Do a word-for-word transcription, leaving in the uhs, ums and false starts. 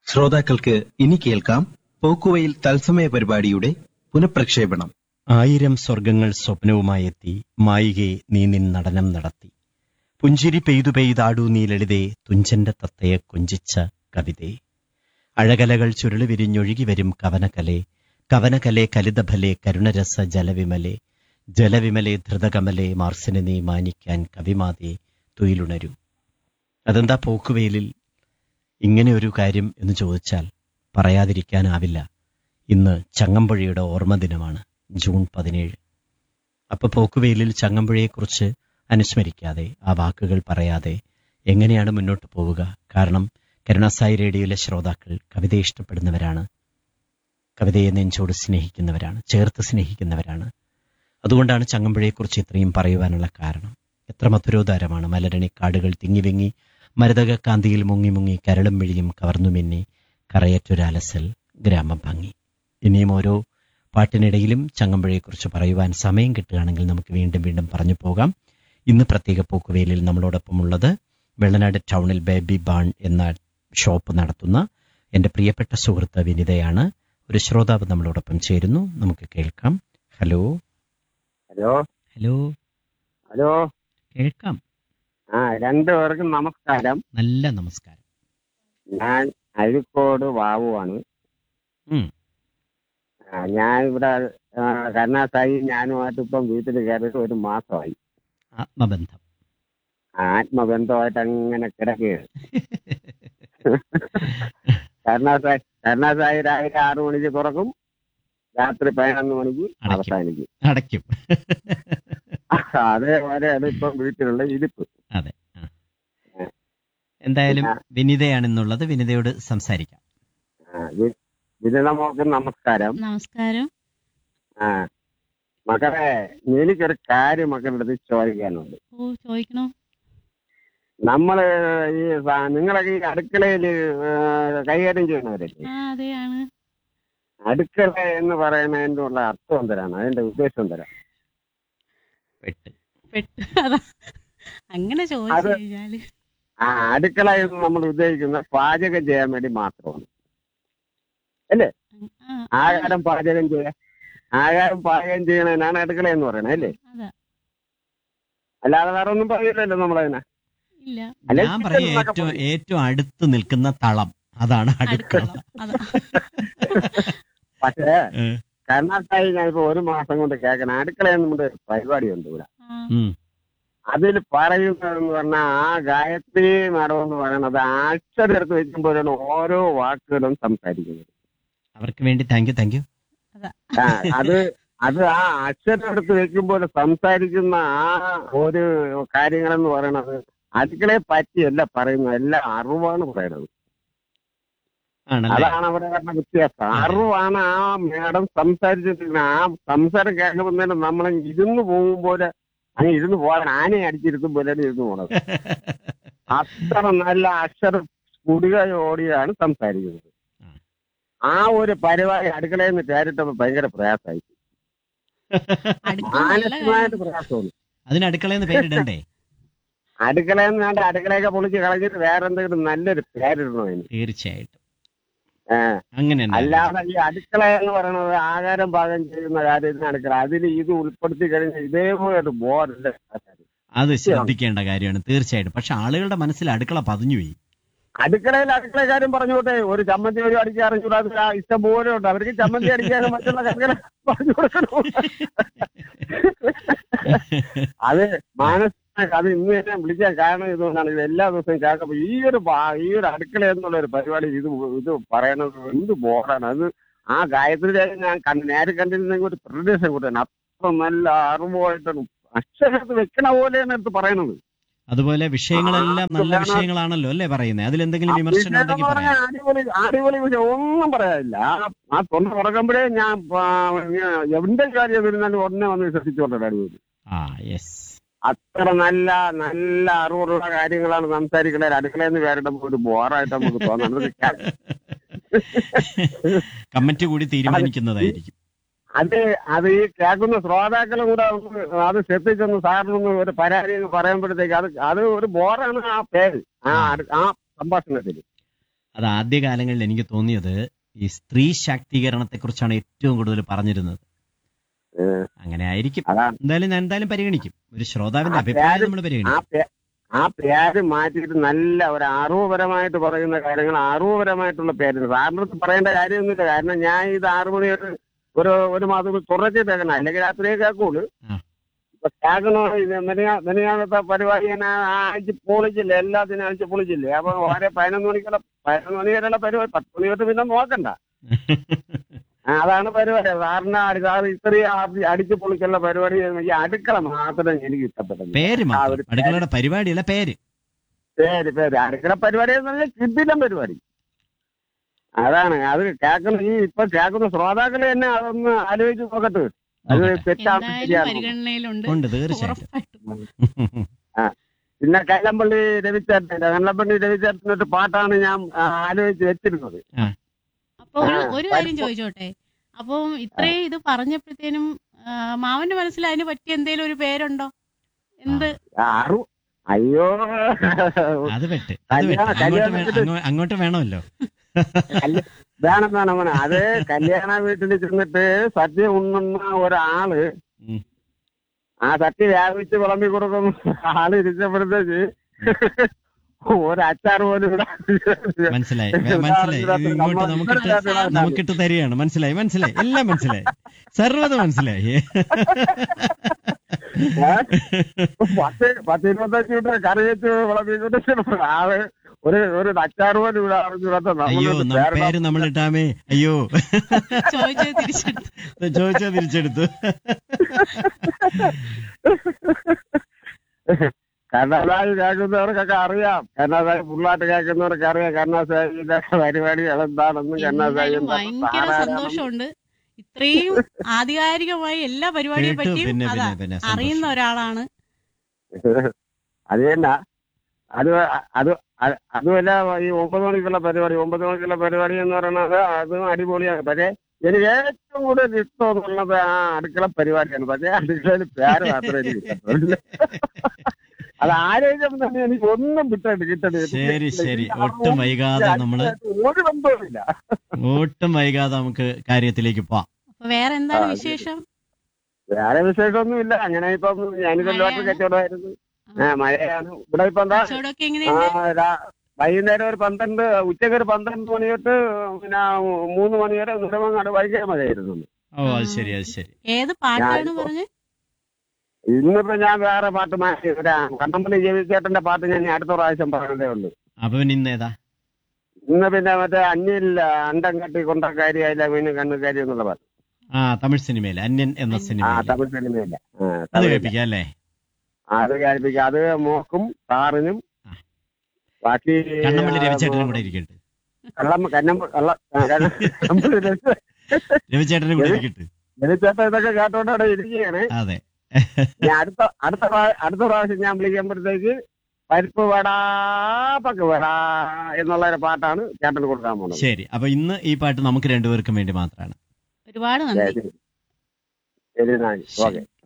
ശ്രോതാക്കൾക്ക് ഇനി കേൾക്കാം പോക്കുവയിൽ തത്സമയ പരിപാടിയുടെ പുനഃപ്രക്ഷേപണം. ആയിരം സ്വർഗങ്ങൾ സ്വപ്നവുമായെത്തി മായികെ നീ നിൻ നടനം നടത്തി. പുഞ്ചിരി പെയ്തു പെയ്താടു നീ ലളിതേ, തുഞ്ചന്റെ തത്തയെ കൊഞ്ചിച്ച കവിതേ. അഴകലകൾ ചുരുളി വിരിഞ്ഞൊഴുകി വരും കവനകലേ, കവനകലേ കലിതഫലേ കരുണരസ ജലവിമലേ, ജലവിമലേ ധൃതകമലേ മാർസിനെ നീ മാനിക്കാൻ കവിമാതേ തുയിലുണരൂ. അതെന്താ പോക്കുവെയിലിൽ ഇങ്ങനെ ഒരു കാര്യം എന്ന് ചോദിച്ചാൽ പറയാതിരിക്കാനാവില്ല. ഇന്ന് ചങ്ങമ്പുഴയുടെ ഓർമ്മ ദിനമാണ്, ജൂൺ പതിനേഴ്. അപ്പൊ പോക്കുവെയിലിൽ ചങ്ങമ്പുഴയെക്കുറിച്ച് അനുസ്മരിക്കാതെ, ആ വാക്കുകൾ പറയാതെ എങ്ങനെയാണ് മുന്നോട്ട് പോവുക? കാരണം കരുണാസായി റേഡിയോയിലെ ശ്രോതാക്കൾ കവിതയെ ഇഷ്ടപ്പെടുന്നവരാണ്, കവിതയെ നെഞ്ചോട് സ്നേഹിക്കുന്നവരാണ്, ചേർത്ത് സ്നേഹിക്കുന്നവരാണ്. അതുകൊണ്ടാണ് ചങ്ങമ്പുഴയെക്കുറിച്ച് ഇത്രയും പറയുവാനുള്ള കാരണം. എത്ര മധുരോദാരമാണ്. മലരണി കാടുകൾ തിങ്ങിവിങ്ങി മരതക കാന്തിയിൽ മുങ്ങി മുങ്ങി കരളും മിഴിയും കവർന്നു മിന്നി കറയറ്റൊരാലസൽ ഗ്രാമഭംഗി. ഇനിയും ഓരോ പാട്ടിനിടയിലും ചങ്ങമ്പുഴയെക്കുറിച്ച് പറയുവാൻ സമയം കിട്ടുകയാണെങ്കിൽ നമുക്ക് വീണ്ടും വീണ്ടും പറഞ്ഞു പോകാം. ഇന്ന് പ്രത്യേക പോക്കുവെയിലിൽ നമ്മളോടൊപ്പമുള്ളത് വെള്ളനാട് ടൗണിൽ ബേബി ബാൺ എന്ന ഷോപ്പ് നടത്തുന്ന എൻ്റെ പ്രിയപ്പെട്ട സുഹൃത്ത് വിനിതയാണ്. ഒരു ശ്രോതാവ് നമ്മളോടൊപ്പം ചേരുന്നു, നമുക്ക് കേൾക്കാം. ഹലോ ഹലോ ഹലോ ഹലോ കേൾക്കാം. ആ രണ്ടുപേർക്കും നമസ്കാരം. നല്ല നമസ്കാരം. ഞാൻ അഴിക്കോട് വാവുവാണ്. ഉം. ആ, ഞാൻ ഇവിടെ ആ, കരുണാസായി ഞാനുമായിട്ട് ഇപ്പം വീട്ടിൽ കയറിയിട്ട് ഒരു മാസമായി. ആത്മബന്ധം. ആത്മബന്ധമായിട്ട് അങ്ങനെ കിടക്കുകയാണ്. കരുണാസായി കരുണാസായി രാവിലെ ആറു മണിക്ക് തുറക്കും, രാത്രി പതിനൊന്ന് മണിക്ക് അവസാനിക്കും. അടയ്ക്കും. അതേപോലെയാണ് ഇപ്പം വീട്ടിലുള്ള ഇരിപ്പ്. അതെ. എന്തായാലും വിനിതയാണെന്നുള്ളത്, വിനിതയോട് സംസാരിക്കാം. വിനിത മോക്ക് നമസ്കാരം. നമസ്കാരം. ആ മക്കളെ, എനിക്കൊരു കാര്യം മക്കളുടെ അടുത്ത് ചോദിക്കാനുണ്ട്. ഓ, ചോദിക്കണോ? നമ്മള് ഈ സ- നിങ്ങളൊക്കെ ഈ അടുക്കളയില് ഏ, കൈകാര്യം ചെയ്യണവരല്ലേ? ആ അതെയാണ്. അടുക്കള എന്ന് പറയുന്നതിന്റെ ഉള്ള അർത്ഥം എന്തരാണ്, അതിന്റെ ഉദ്ദേശം എന്തരാ? പെട്ട് പെട്ട് അതാ അങ്ങനെ ചോദിച്ചു അത് കഴിഞ്ഞാല് ആ അടുക്കള എന്ന് നമ്മൾ ഉദ്ദേശിക്കുന്ന പാചകം ചെയ്യാൻ വേണ്ടി മാത്രമാണ്, അല്ലേ? ആ, ആഹാരം പാചകം ചെയ്യാൻ ആഹാരം പാചകം ചെയ്യണതിനാണ് അടുക്കള എന്ന് പറയണത്, അല്ലേ? അതാ. അല്ലാതെ വേറെ ഒന്നും പറയില്ലല്ലോ നമ്മളതിനെ. ഇല്ല, അല്ലെ ഞാൻ പറയും ഏറ്റവും ഏറ്റവും അടുത്ത് നിൽക്കുന്ന തളം, അതാണ് അടുക്കള. അടുക്കള. അതാ. പക്ഷേ ഏ. കർണാടകയിൽ ഞാൻ ഇപ്പൊ ഒരു മാസം കൊണ്ട് കേൾക്കണം, അടുക്കളയെന്ന് നമ്മുടെ പരിപാടിയുണ്ട് ഇവിടെ. ആ, ഉം. അതിൽ പറയുന്നതെന്ന് പറഞ്ഞാൽ ആ ഗായത്രി മാഡം എന്ന് പറയുന്നത് അക്ഷരത്ത് വെക്കുമ്പോഴാണ് ഓരോ വാക്കുകളും സംസാരിക്കുന്നത്. അവർക്ക് വേണ്ടി താങ്ക് യു താങ്ക് യു. അതാ. ആ, അത് അത് ആ അക്ഷരത്ത് വെക്കുമ്പോൾ സംസാരിക്കുന്ന ആ ഒരു കാര്യങ്ങളെന്ന് പറയണത് അടുക്കളയെ പറ്റിയല്ല പറയുന്നത്, എല്ലാം അറിവാണ് പറയണത്. ആണല്ലേ? അതാണ് അവിടെ വരുന്ന വ്യത്യാസം. അറിവാണ് ആ മേഡം സംസാരിച്ചിട്ടില്ല. ആ സംസാരം കേൾക്കുമ്പോൾ തന്നെ നമ്മൾ ഇരുന്ന് പോകുമ്പോൾ അങ്ങ് ഇരുന്ന് പോകാൻ ആനയെ അടിച്ചിരുത്തും പോലെയാണ് ഇരുന്ന് പോണത്. അത്ര നല്ല അക്ഷര സ്ഫുടികയോടെയാണ് സംസാരിക്കുന്നത്. ആ ഒരു പരിപാടി അടുക്കളയിൽ നിന്ന് കയറിട്ടപ്പോ ഭയങ്കര പ്രയാസമായി, അടുക്കള നല്ല മാനസികമായിട്ട് കാര്യം. പ്രയാസമാണ്. അതിന് അടുക്കളയെന്ന് പേരിടണ്ടേ? അടുക്കളയിൽ നിന്ന് വേണ്ട, അടുക്കളയൊക്കെ പൊളിച്ച് കളഞ്ഞിട്ട് വേറെ എന്തെങ്കിലും നല്ലൊരു പേരിടണോ അതിന്? തീർച്ചയായിട്ടും. ഏഹ് അങ്ങനെ തന്നെ. അല്ലാതെ ഈ അടുക്കള എന്ന് പറയുന്നത് ആഹാരം പാകം ചെയ്യുന്ന കാര്യത്തിന് അടുക്കള, അതിൽ ഇത് ഉൾപ്പെടുത്തി കഴിഞ്ഞാൽ ഇതേപോലെ ഒരു ബോറല്ലേ? അത് ശ്രദ്ധിക്കേണ്ട കാര്യമാണ് തീർച്ചയായിട്ടും. പക്ഷെ ആളുകളുടെ മനസ്സിൽ അടുക്കള പതിഞ്ഞുപോയി. അടുക്കളയിൽ അടുക്കളക്കാരും പറഞ്ഞോട്ടെ, ഒരു ചമ്മന്തി ഒരു അടിക്കാൻ അറിഞ്ഞൂടാ, അത് ആ ഇഷ്ടം പോലെ ഉണ്ട്. അവർക്ക് ചമ്മന്തി അടിക്കാനും മറ്റുള്ള കാര്യങ്ങൾ പറഞ്ഞു കൊടുക്കണം. അത് മാനസിക അത് ഇന്ന് തന്നെ വിളിക്കാൻ കാരണം ഇതുകൊണ്ടാണ്. ഇത് എല്ലാ ദിവസവും കേൾക്കുമ്പോൾ ഈ ഒരു ഭാ- ഈ ഒരു അടുക്കള എന്നുള്ള ഒരു പരിപാടി ഇത് ഇത് പറയണത് എന്ത് ബോറാണ്. അത് ആ ഗായത്രി ദേവി ഞാൻ കണ്ട് നേരെ കണ്ടിരുന്നെങ്കിൽ ഒരു പ്രദേശം കൂട്ടാണ്. അത്ര നല്ല അറിവായിട്ടാണ് അക്ഷരത്ത് വെക്കണ പോലെയാണ് എടുത്ത് പറയണത്. അതുപോലെ വിഷയങ്ങളെല്ലാം നല്ല ആ, വിഷയങ്ങളാണല്ലോ അല്ലേ പറയുന്നത്? അതിലെന്തെങ്കിലും വിമർശനം പിന്നെ ഉണ്ടെങ്കിൽ പറഞ്ഞാൽ പറയാം. അടിപൊളി അടിപൊളി വിഷയം ഒന്നും പറയാനില്ല. ആ- ആ തൊണ്ട തുറക്കുമ്പോഴേ ഞാൻ ആ, എന്റെ കാര്യം വരുന്നാലും ഉടനെ വന്ന് ശ്രദ്ധിച്ചോട്ടെ അടിപൊളി. ആ യെസ്. അത്ര നല്ല നല്ല അറിവുള്ള കാര്യങ്ങളാണ് സംസാരിക്കുന്നത്. അടുക്കളയെന്ന് പേരിടുമ്പോൾ ഒരു ബോറായിട്ട് നമുക്ക് തോന്നുന്നത്. കമ്മിറ്റി കൂടി തീരുമാനിക്കുന്നതായിരിക്കും. അത് അത് ഈ കേൾക്കുന്ന ശ്രോതാക്കളും കൂടെ ഒന്ന് അത് ശ്രദ്ധിച്ചൊന്ന് സാറിനൊന്ന് ഒരു പരാതി എന്ന് പറയുമ്പോഴത്തേക്ക് അത് അത് ഒരു ബോറാണ് ആ പേര്, ആ അടു- ആ സംഭാഷണത്തിൽ. അത് ആദ്യ കാലങ്ങളിൽ എനിക്ക് തോന്നിയത് ഈ സ്ത്രീ ശാക്തീകരണത്തെ കുറിച്ചാണ് ഏറ്റവും കൂടുതൽ പറഞ്ഞിരുന്നത്. ഏഹ്. അങ്ങനെ ആയിരിക്കും. അതാണ് എന്തായാലും ഞാൻ എന്തായാലും പരിഗണിക്കും. ഒരു ശ്രോതാവിന്റെ ആ അഭിപ്രായം പേര് നമ്മൾ ആ പരിഗണിക്കും. പേ- ആ പേര് മാറ്റിയിട്ട് നല്ല ഒരു അറിവുപരമായിട്ട് പറയുന്ന കാര്യങ്ങൾ അറിവുപരമായിട്ടുള്ള പേര് സാറിന് അടുത്ത് പറയേണ്ട കാര്യമൊന്നുമില്ല. കാരണം ഞാൻ ഇത് ആറു മണി ഒരു ഒരു ഒരു മാസം തുടർച്ചയായി കേൾക്കണം, അല്ലെങ്കിൽ രാത്രിയെ കേൾക്കുള്ളൂ. ആ. ഇപ്പൊ കേൾക്കണോ ഇത് മെനയാ- മെനയാന്നത്തെ പരിപാടി ഞാൻ ആഴ്ച പൊളിച്ചില്ലേ, എല്ലാത്തിനും ആഴ്ച പൊളിച്ചില്ലേ. അപ്പൊ വളരെ പതിനൊന്ന് മണിക്കുള്ള പതിനൊന്ന് മണി വരെയുള്ള പരിപാടി, പത്ത് മണി തൊട്ട് പിന്നെ നോക്കണ്ട. ആ, അതാണ് പരിപാടി. സാറിന് അടി- സാറ് ഇത്രയും ആ- അടിച്ച് പൊളിച്ചുള്ള പരിപാടി ഈ അടുക്കള മാത്രമേ എനിക്ക് ഇഷ്ടപ്പെട്ടത്. പേര് ആ മാത്രം, ഒരു അടുക്കളയുടെ പരിപാടിയല്ല പേര്. പേര് പേര് അടുക്കള പരിപാടി എന്ന് പറഞ്ഞാൽ കിടിലം പരിപാടി. അതാണ് അത് കേൾക്കുന്ന ഈ ഇപ്പൊ കേൾക്കുന്ന ശ്രോതാക്കളെ തന്നെ അതൊന്ന് ആലോചിച്ച് നോക്കട്ടെ. അത് നോക്കട്ടെ. തെറ്റാണ് എന്തായാലും ശരിയാണ്. പരിഗണനയിലുണ്ട്. ഉണ്ട്, തീർച്ചയായിട്ടും. ഉറപ്പായിട്ടും. ആ പിന്നെ കല്ലമ്പള്ളി രവിചേട്ടൻ കല്ലമ്പള്ളി രവിചേട്ടനൊരു പാട്ടാണ് ഞാൻ ആ, ആലോചിച്ച് വെച്ചിരുന്നത്. അപ്പൊ ഒരു ആ, ഒരു കാര്യം പരിപ്പ്. ചോദിച്ചോട്ടെ. അപ്പം ഇത്രയും ഇത് പറഞ്ഞപ്പോഴത്തേനും ആ, മാമന്റെ മനസ്സിൽ അതിന് പറ്റിയ എന്തേലും ഒരു പേരുണ്ടോ? എന്ത്? ആറു അയ്യോ അത് പെട്ട് അത് പെട്ട് കല്യാണം- അങ്ങോട്ട് വേ- കല്യാണത്തിന് അങ്ങോ- അങ്ങോട്ട് വേണമല്ലോ. കല്യ- വേണം വേണം വേണം അത് കല്യാണ വീട്ടിൽ ചെന്നിട്ട് സദ്യ ഉണ്ണുന്ന ഒരാള് ഉം. ആ സദ്യ വ്യാപിച്ച് വിളമ്പി കൊടുക്കുന്ന ആള് ഇരിച്ചപ്പോഴത്തേക്ക് ഒരു അച്ചാർ പോലും ഇവിടെ മനസ്സിലായി വേ- മനസ്സിലായി. ഇത് ഇങ്ങോട്ട് നമുക്കിട്ട് നമുക്കിട്ട് തരികയാണ്. മനസ്സിലായി മനസ്സിലായി എല്ലാം മനസ്സിലായി. സർവ്വത മനസ്സിലായി. പത്ത് പത്ത് ഇരുപത്തഞ്ച് മിനിറ്റ് കറി വെച്ച് വിളമ്പിക്കൊണ്ട് ആള് ഒരു ഒരു അച്ചാർ പോലും ഇവിടെ അറിഞ്ഞിടത്ത് അയ്യോ നമ്മ പേര് നമ്മൾ ഇട്ടാമേ. അയ്യോ ചോദിച്ചത് തിരിച്ചെടുത്തു. ചോദിച്ചാ തിരിച്ചെടുത്തു. കർണാസായി കേൾക്കുന്നവർക്കൊക്കെ അറിയാം. കർണാസായി ഫുള്ളായിട്ട് കേൾക്കുന്നവർക്ക് അറിയാം കർണാസായിന്റെ പരിപാടികൾ എന്താണെന്നും കർണാസായി എന്തായാലും ഭയങ്കര സന്തോഷമുണ്ട്. ഇത്രയും ആധികാരികമായി എല്ലാ പരിപാടിയെ കേട്ടു. പറ്റിയും പിന്നെ അതാ പിന്നെ പിന്നെ അറിയുന്ന സന്തോഷം. ഒരാളാണ്. അത് തന്നെ അത് അത് അ- അതുമല്ല ഈ ഒമ്പത് മണിക്കുള്ള പരിപാടി ഒമ്പത് മണിക്കുള്ള പരിപാടി എന്ന് പറയുന്നത് അതും അടിപൊളിയാണ്. പക്ഷേ എനിക്ക് ഏറ്റവും കൂടുതൽ ഇഷ്ടം എന്നുള്ളത് ആ അടുക്കള പരിപാടിയാണ്. പക്ഷേ അടുക്കളയിൽ പേര് മാത്രമേ എനിക്ക് ഇഷ്ടപ്പെടില്ല. അത് ആരോഗ്യം തന്നെ എനിക്ക് ഒന്നും കിട്ടണ്ട് കിട്ടണ്ട് ശരി ശരി ഒട്ടും വൈകാതെ നമ്മള് ഒരു ബന്ധവുമില്ല. ഒട്ടും വൈകാതെ നമുക്ക് കാര്യത്തിലേക്ക് പോവാം. അപ്പൊ വേറെ എന്താണ് ആ, വിശേഷം? വേറെ വിശേഷമൊന്നുമില്ല. അങ്ങനെ ഇപ്പം ഞാനിപ്പോ ലോട്ടറി മഴയാണ്. കച്ചവടമായിരുന്നു. ആ മഴയാണ് ഇവിടെ. ഇപ്പൊ എന്താ കച്ചവടമൊക്കെ ആ എങ്ങനെയുണ്ട്? രാ- വൈകുന്നേരം ഒരു പന്ത്രണ്ട് ഉച്ചക്ക് ഒരു പന്ത്രണ്ട് മണി തൊട്ട് പിന്നെ മൂന്ന് മണി വരെ നിറമങ്ങാട് വൈകിയ മഴയായിരുന്നു. ഓ അത് ശരി അത് ശരി. ഏത് പാട്ടാണ് ഞാനിപ്പോ- പറഞ്ഞ്? ഇന്നിപ്പോ ഞാൻ വേറെ പാട്ട് മാറ്റി ഒരു കണ്ണമ്പള്ളി ജെവിച്ചേട്ടന്റെ പാട്ട് ഞാൻ അടുത്ത പ്രാവശ്യം പറഞ്ഞതേ ഉള്ളൂ. അപ്പൊ പിന്നെ ഇന്ന് ഏതാ? ഇന്ന് പിന്നെ മറ്റേ അന്യൽ അണ്ടം കട്ടി കൊണ്ടക്കാരി അതില വീണ് കണ്ണുകാരി എന്നുള്ള പാട്ട്. ആ തമിഴ് സിനിമയില് അന്യൻ എന്ന ആ സിനിമയില് തമിഴ് സിനിമയില്ല. ആ, അത് തമിഴില്ല. കേൾപ്പിക്കാം അല്ലേ? ആ, അത് കേൾപ്പിക്കാം. അത് മോക്കും സാറിനും ആ. ബാക്കി കണ്ണമ്പള്ളി രവിചേട്ടനും കൂടെ ഇരിക്കട്ടെ. കള്ളം കന്നം കള്ള കണ്ണമ്പള്ളി രവിചേട്ടനും കൂടെ ഇരിക്കട്ടെ. ജനിച്ചേട്ടൻ ഇതൊക്കെ കേട്ടോണ്ടവിടെ ഇരിക്കുകയാണ്. അതെ. ഞാൻ അടുത്ത അടുത്ത പ്രാ- അടുത്ത പ്രാവശ്യം ഞാൻ വിളിക്കുമ്പോഴത്തേക്ക് പരിപ്പ് വടാ പക്ക് വടാ എന്നുള്ള ഒരു പാട്ടാണ് ചേട്ടന് കൊടുക്കാൻ പോകുന്നത്. ശരി. അപ്പൊ ഇന്ന് ഈ പാട്ട് നമുക്ക് രണ്ടുപേർക്കും വേണ്ടി മാത്രമാണ്. ഒരുപാട് നന്ദി. ശരി ശരി, നാനി. ശരി. ഓക്കെ.